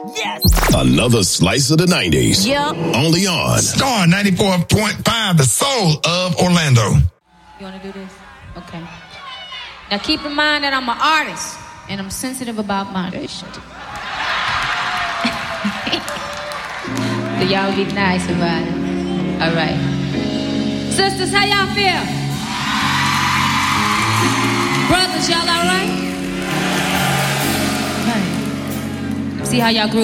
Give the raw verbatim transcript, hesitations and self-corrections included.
Yes. Another slice of the nineties. Yeah. Only on Star ninety-four point five, the soul of Orlando. You want to do this? Okay. Now keep in mind that I'm an artist and I'm sensitive about moderation. So y'all be nice about it. All right. Sisters, how y'all feel? Brothers, y'all all right? Okay. See how y'all grew.